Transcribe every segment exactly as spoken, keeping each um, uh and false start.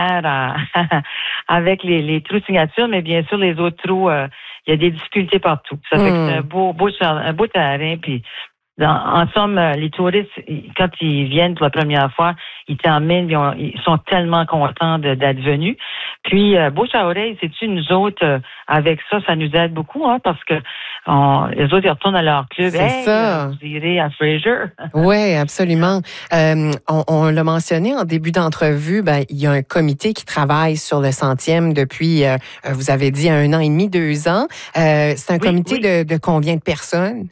à, avec les, les trous de signature, mais bien sûr, les autres trous, euh, il y a des difficultés partout. Ça fait que c'est un beau, beau, un beau terrain, puis dans, en somme, les touristes, quand ils viennent pour la première fois, ils terminent, ils, ont, ils sont tellement contents de, d'être venus. Puis, euh, bouche à oreille, c'est-tu, nous autres, euh, avec ça, ça nous aide beaucoup, hein, parce que on, les autres, ils retournent à leur club. C'est hey, ça. Euh, vous irez à Fraser. Oui, absolument. Euh, on, on l'a mentionné en début d'entrevue, ben, il y a un comité qui travaille sur le centième depuis, euh, vous avez dit, un an et demi, deux ans. Euh, c'est un Oui, comité oui. de, de combien de personnes?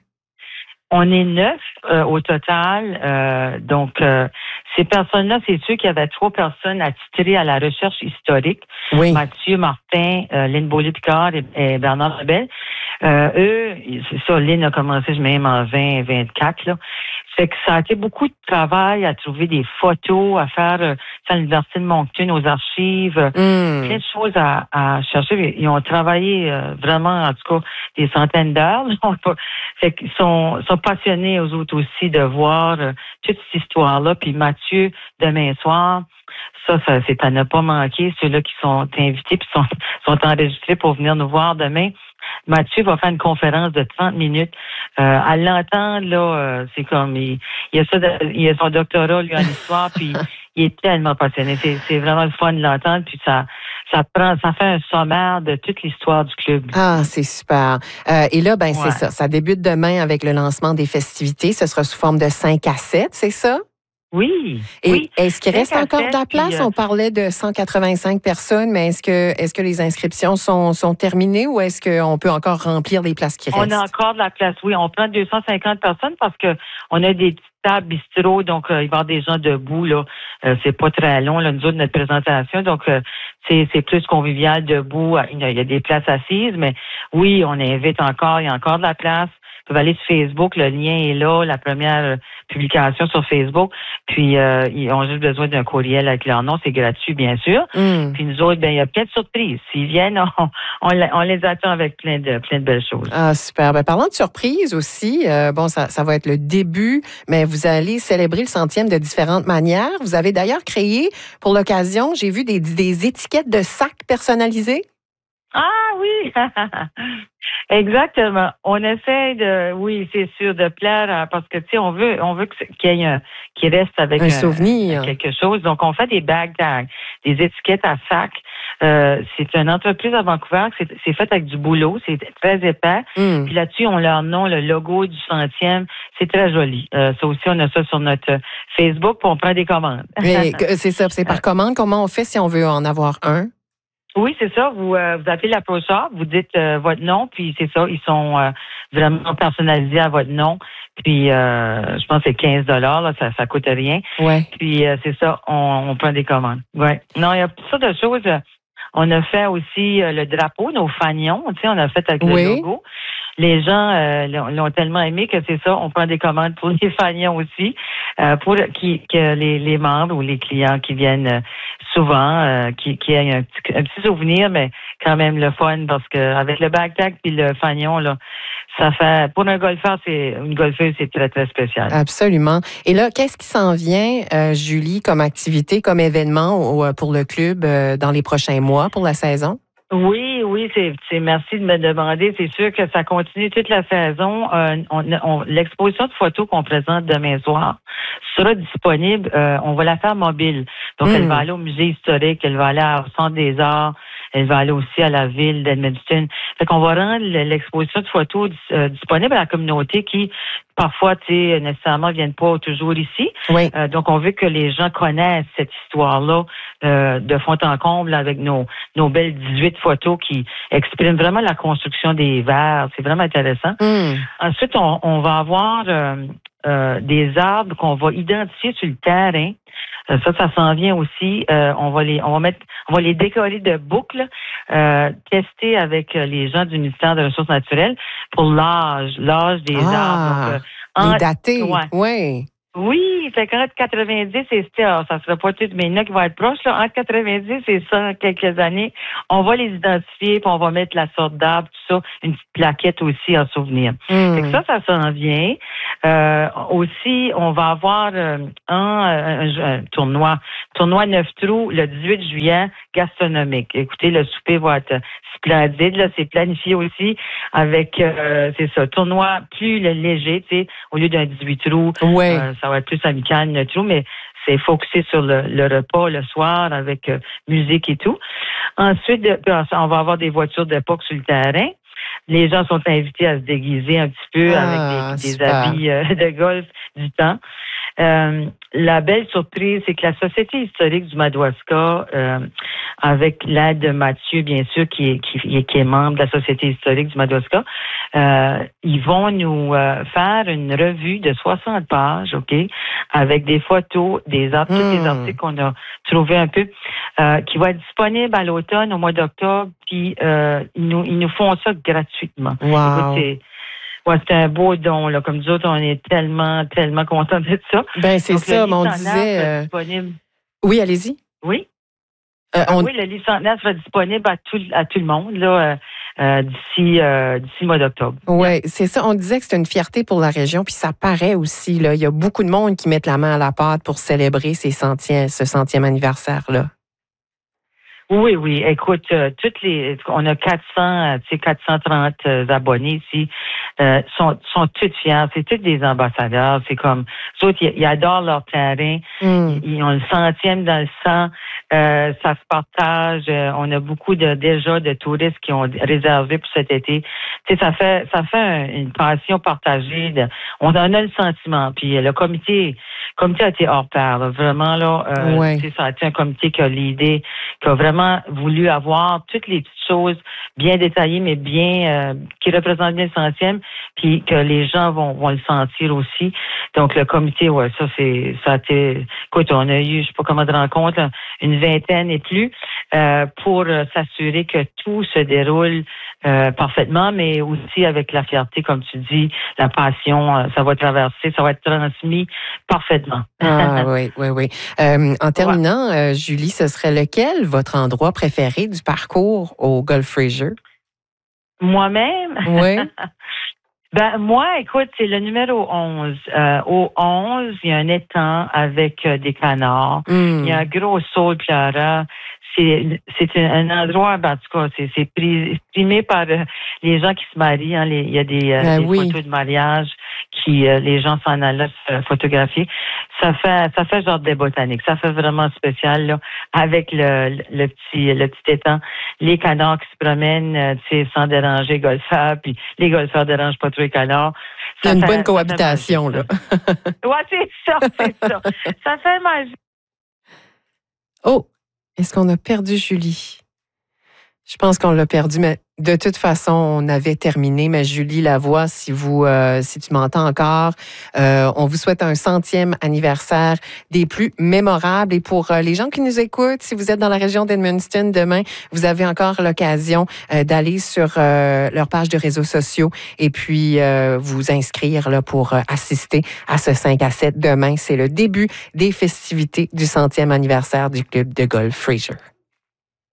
On est neuf euh, au total. Euh, donc, euh, ces personnes-là, c'est sûr qu'il y avait trois personnes attitrées à la recherche historique. Oui. Mathieu Martin, euh, Lynn Beaulieu-Picard et, et Bernard Rebelle. Euh, eux, c'est ça, Lynn a commencé, je même en vingt vingt-quatre, là. Fait que ça a été beaucoup de travail à trouver des photos, à faire euh, à l'Université de Moncton, aux archives, Mm. plein de choses à, à chercher. Ils ont travaillé euh, vraiment, en tout cas, des centaines d'heures. Fait qu'ils sont, sont passionnés aux autres aussi de voir euh, toute cette histoire-là. Puis Mathieu, demain soir, ça, ça c'est à ne pas manquer. Ceux-là qui sont invités puis sont, sont enregistrés pour venir nous voir demain. Mathieu va faire une conférence de trente minutes. Euh, à l'entendre, là, euh, c'est comme, il, il, a ça de, il a son doctorat, lui, en histoire, puis il est tellement passionné. C'est, c'est vraiment le fun de l'entendre, puis ça, ça prend, ça fait un sommaire de toute l'histoire du club. Ah, c'est super. Euh, et là, ben, Ouais. c'est ça. Ça débute demain avec le lancement des festivités. Ce sera sous forme de cinq à sept, c'est ça? Oui. Et oui. est-ce qu'il reste encore de la place? Puis, euh, On parlait de cent quatre-vingt-cinq personnes, mais est-ce que, est-ce que les inscriptions sont, sont terminées ou est-ce qu'on peut encore remplir les places qui restent? On a encore de la place, oui. On prend deux cent cinquante personnes parce que on a des petites tables bistrot, donc euh, il va y avoir des gens debout, là. Euh, c'est pas très long, là, nous autres, notre présentation. Donc, euh, c'est, c'est plus convivial, debout. Il y, a, il y a des places assises, mais oui, on invite encore, il y a encore de la place. Vous pouvez aller sur Facebook, le lien est là, la première publication sur Facebook. Puis, euh, ils ont juste besoin d'un courriel avec leur nom. C'est gratuit, bien sûr. Mm. Puis, nous autres, ben, il y a plein de surprises. S'ils viennent, on, on, on les attend avec plein de, plein de belles choses. Ah, super. Ben, parlant de surprise aussi, euh, bon, ça, ça va être le début, mais vous allez célébrer le centième de différentes manières. Vous avez d'ailleurs créé, pour l'occasion, j'ai vu des, des étiquettes de sacs personnalisées. Ah oui! Exactement. On essaie de, oui, c'est sûr, de plaire à, parce que, tu sais, on veut, on veut qu'il y ait un, qu'il reste avec un, un souvenir, quelque chose. Donc, on fait des bag tags, des étiquettes à sac. Euh, c'est une entreprise à Vancouver, c'est, c'est fait avec du boulot, c'est très épais. Mm. Puis là-dessus, on leur nom, le logo du centième. C'est très joli. Euh, ça aussi, on a ça sur notre Facebook, puis on prend des commandes. Mais c'est ça, c'est par commande. Comment on fait si on veut en avoir un? Oui, c'est ça. Vous, euh, vous appelez l'approcheur, vous dites euh, votre nom, puis c'est ça. Ils sont euh, vraiment personnalisés à votre nom. Puis, euh, je pense que c'est quinze dollars, là, ça, ça coûte rien. Ouais. Puis, euh, c'est ça, on, on prend des commandes. Ouais. Non, il y a toutes sortes de choses. On a fait aussi euh, le drapeau, nos fanions, tu sais, on a fait avec oui. le logo. Les gens euh, l'ont, l'ont tellement aimé que c'est ça, on prend des commandes pour les fanions aussi, euh, pour qui, que les, les membres ou les clients qui viennent euh, souvent, euh, qui, qui aient un petit, un petit souvenir, mais quand même le fun, parce que avec le backpack puis le fanion, là, ça fait, pour un golfeur, c'est, une golfeuse, c'est très, très spécial. Absolument. Et là, qu'est-ce qui s'en vient, euh, Julie, comme activité, comme événement au, pour le club euh, dans les prochains mois, pour la saison? Oui, oui, c'est, c'est merci de me demander. C'est sûr que ça continue toute la saison. Euh, on, on, l'exposition de photos qu'on présente demain soir sera disponible. Euh, on va la faire mobile. Donc, mmh. elle va aller au musée historique, elle va aller au Centre des Arts, elle va aller aussi à la ville d'Edmundston. Fait qu'on va rendre l'exposition de photos euh, disponible à la communauté qui, parfois, tu sais, nécessairement, viennent pas toujours ici. Oui. Euh, donc, on veut que les gens connaissent cette histoire-là euh, de fond en comble avec nos, nos belles dix-huit photos qui expriment vraiment la construction des verres. C'est vraiment intéressant. Mm. Ensuite, on, on va avoir euh, euh, des arbres qu'on va identifier sur le terrain. Euh, ça, ça s'en vient aussi. Euh, on va les, on va mettre, on va les décorer de boucles, euh, tester avec les gens du ministère des Ressources naturelles pour l'âge, l'âge des ah, arbres. Donc, euh, les datés, ouais. oui. Oui, fait qu'entre quatre-vingt-dix et c'était, alors, ça sera pas tout, mais il y en a qui vont être proches, là, entre quatre-vingt-dix et cent quelques années, on va les identifier, puis on va mettre la sorte d'arbre, tout ça, une petite plaquette aussi en souvenir. Mm. Fait que ça, ça s'en vient. Euh, aussi, on va avoir euh, un, un, un tournoi, tournoi neuf trous, le dix-huit juillet, gastronomique. Écoutez, le souper va être splendide, là, c'est planifié aussi avec, euh, c'est ça, tournoi plus léger, tu sais, au lieu d'un dix-huit trous. Ouais. Euh, ça va être plus amical, neuf trous, mais c'est focusé sur le, le repas le soir avec euh, musique et tout. Ensuite, de, on va avoir des voitures d'époque sur le terrain. Les gens sont invités à se déguiser un petit peu Ah, avec des, des super. habits euh, de golf du temps. Euh, la belle surprise, c'est que la Société historique du Madawaska, euh, avec l'aide de Mathieu, bien sûr, qui est, qui, qui est membre de la Société historique du Madawaska, euh, ils vont nous euh, faire une revue de soixante pages, OK, avec des photos, des art- Mm. tous les articles qu'on a trouvés un peu, euh, qui va être disponible à l'automne, au mois d'octobre, puis euh, ils, nous, ils nous font ça gratuitement. Wow. Écoute, c'est, ouais, c'est un beau don, là. Comme nous autres, on est tellement, tellement contents de ça. Ben, c'est Donc, ça, le mais on livre centenaire disait. sera euh, disponible. Oui, allez-y. Oui? Euh, Ah on- oui, le livre centenaire sera disponible à tout, à tout le monde, là, euh, euh, d'ici, euh, d'ici le mois d'octobre. Oui, c'est ça. On disait que c'était une fierté pour la région, puis ça paraît aussi. Là. Il y a beaucoup de monde qui mettent la main à la pâte pour célébrer ces centièmes, ce centième anniversaire-là. Oui, oui. Écoute, euh, toutes les, on a quatre cents, euh, tu sais, quatre cent trente euh, abonnés ici, euh, sont, sont toutes fiers. C'est tous des ambassadeurs. C'est comme, eux autres, ils, ils adorent leur terrain. Mm. Ils, ils ont le centième dans le sang. Euh, ça se partage. Euh, on a beaucoup de, déjà de touristes qui ont réservé pour cet été. Tu sais, ça fait, ça fait un- une passion partagée. De, on en a le sentiment. Puis le comité, le comité a été hors pair, là. Vraiment, là, euh, Ouais. tu sais, ça a été un comité qui a l'idée, qui a vraiment voulu avoir toutes les petites choses bien détaillées, mais bien, euh, qui représentent bien le centième, puis que les gens vont, vont le sentir aussi. Donc, le comité, ouais, ça, c'est, ça a été, écoute, on a eu, je sais pas comment de rencontres, là, une vingtaine et plus, euh, pour euh, s'assurer que tout se déroule euh, parfaitement, mais aussi avec la fierté, comme tu dis, la passion, euh, ça va traverser, ça va être transmis parfaitement. Ah oui, oui, oui. Euh, en terminant, euh, Julie, ce serait lequel votre endroit préféré du parcours au Golf Fraser? Moi-même? Oui. Ben, moi, écoute, c'est le numéro onze. Euh, au onze, il y a un étang avec euh, des canards. Mm. Il y a un gros saule pleurant. C'est, c'est un, un endroit, ben, en tout cas, c'est, c'est pri- primé par euh, les gens qui se marient. Hein, les, il y a des, euh, Ben des oui. photos de mariage qui, euh, les gens s'en allaient se photographier. Ça fait, ça fait genre des botaniques. Ça fait vraiment spécial, là, avec le, le, le petit, le petit étang. Les canards qui se promènent, euh, tu sais, sans déranger les golfeurs, puis les golfeurs dérangent pas trop les canards. Il y a Ça une fait- bonne ça fait cohabitation, là. magique, ça. Ouais, c'est ça, c'est ça. Ça fait magique. Oh, est-ce qu'on a perdu Julie? Je pense qu'on l'a perdu, mais de toute façon, on avait terminé. Mais Julie Lavoie, si vous, euh, si tu m'entends encore, euh, on vous souhaite un centième anniversaire des plus mémorables. Et pour euh, les gens qui nous écoutent, si vous êtes dans la région d'Edmundston demain, vous avez encore l'occasion euh, d'aller sur euh, leur page de réseaux sociaux et puis euh, vous inscrire là, pour euh, assister à ce cinq à sept demain. C'est le début des festivités du centième anniversaire du club de golf Fraser.